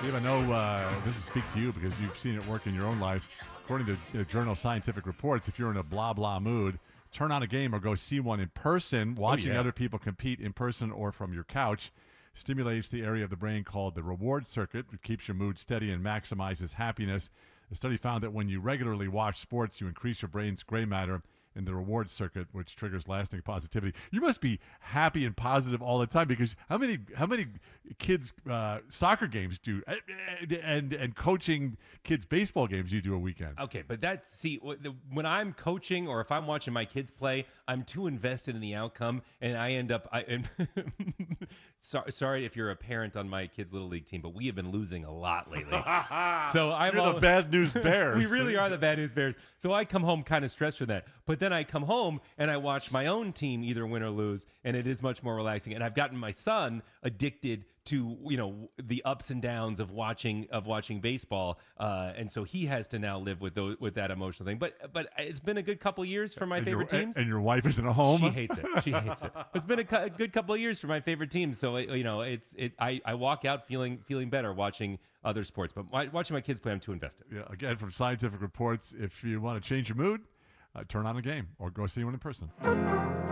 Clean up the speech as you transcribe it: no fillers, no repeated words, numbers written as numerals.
Steve, I know this will speak to you because you've seen it work in your own life. According to the Journal Scientific Reports, if you're in a blah blah mood, turn on a game or go see one in person. Watching other people compete in person or from your couch stimulates the area of the brain called the reward circuit. It keeps your mood steady and maximizes happiness. A study found that when you regularly watch sports, you increase your brain's gray matter in the reward circuit, which triggers lasting positivity. You must be happy and positive all the time because how many kids soccer games do and coaching kids baseball games you do a weekend? Okay, but when I'm coaching or if I'm watching my kids play, I'm too invested in the outcome, and I end up. Sorry if you're a parent on my kids' little league team, but we have been losing a lot lately. So You're the bad news bears. We really are the bad news bears. So I come home kind of stressed from that. But then I come home and I watch my own team either win or lose, and it is much more relaxing. And I've gotten my son addicted to the ups and downs of watching baseball, and so he has to now live with that emotional thing. But it's been a good couple years for my favorite teams. And your wife isn't at home. She hates it. It's been a good couple of years for my favorite teams. So I walk out feeling better watching other sports, but watching my kids play, I'm too invested. Yeah, again, from Scientific Reports, if you want to change your mood, turn on a game or go see one in person.